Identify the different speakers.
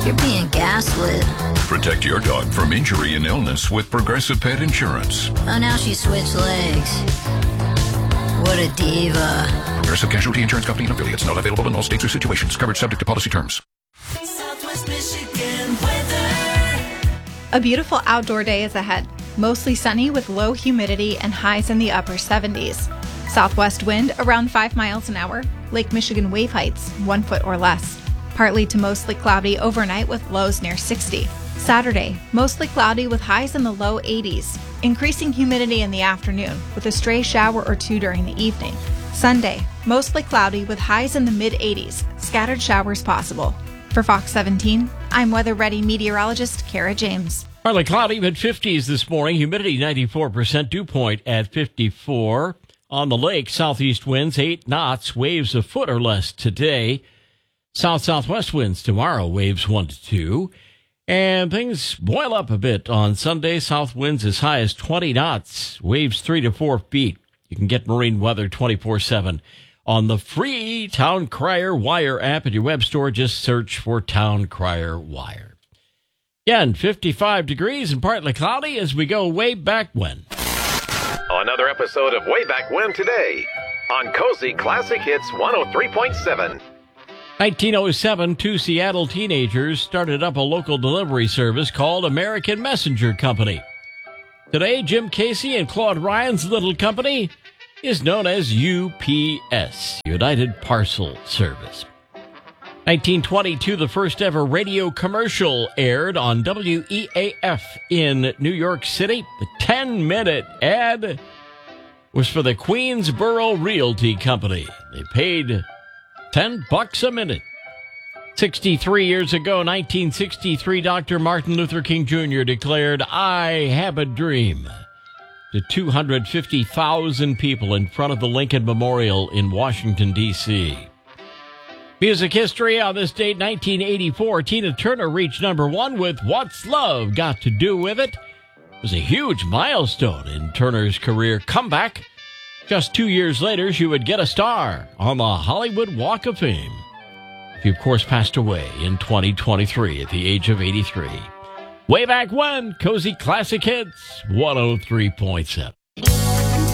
Speaker 1: You're being gaslit.
Speaker 2: Protect your dog from injury and illness with Progressive Pet Insurance.
Speaker 1: Oh, now she switched legs. What a diva.
Speaker 2: Progressive Casualty Insurance Company and affiliates. Not available in all states or situations. Covered subject to policy terms.
Speaker 3: Southwest Michigan weather.
Speaker 4: A beautiful outdoor day is ahead. Mostly sunny with low humidity and highs in the upper 70s. Southwest wind around 5 miles an hour. Lake Michigan wave heights 1 foot or less. Partly to mostly cloudy overnight with lows near 60. Saturday, mostly cloudy with highs in the low 80s. Increasing humidity in the afternoon with a stray shower or two during the evening. Sunday, mostly cloudy with highs in the mid-80s. Scattered showers possible. For Fox 17, I'm weather-ready meteorologist Kara James.
Speaker 5: Partly cloudy, mid-50s this morning. Humidity 94%. Dew point at 54. On the lake, southeast winds 8 knots. Waves a foot or less today. South-southwest winds tomorrow. Waves 1 to 2. And things boil up a bit on Sunday. South winds as high as 20 knots. Waves 3 to 4 feet. You can get marine weather 24/7 on the free Town Crier Wire app at your web store. Just search for Town Crier Wire. Again, 55 degrees and partly cloudy as we go way back when.
Speaker 6: Another episode of Way Back When today on Cozy Classic Hits 103.7.
Speaker 5: 1907, 2 Seattle teenagers started up a local delivery service called American Messenger Company. Today, Jim Casey and Claude Ryan's little company is known as UPS, United Parcel Service. 1922, the first ever radio commercial aired on WEAF in New York City. The 10-minute ad was for the Queensboro Realty Company. They paid $10 a minute. 63 years ago, 1963, Dr. Martin Luther King Jr. declared, "I have a dream," to 250,000 people in front of the Lincoln Memorial in Washington, D.C. Music history on this date, 1984, Tina Turner reached number 1 with What's Love Got to Do With It. It was a huge milestone in Turner's career comeback. Just 2 years later, she would get a star on the Hollywood Walk of Fame. She, of course, passed away in 2023 at the age of 83. Way back when, Cozy Classic Hits 103.7.